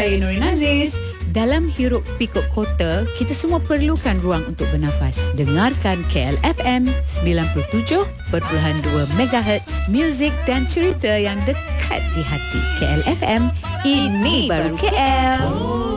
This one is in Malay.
saya Nurin Aziz. Dalam hiruk pikuk kota, kita semua perlukan ruang untuk bernafas. Dengarkan KLFM 97.2 MHz, muzik dan cerita yang dekat di hati. KLFM, ini baru KL.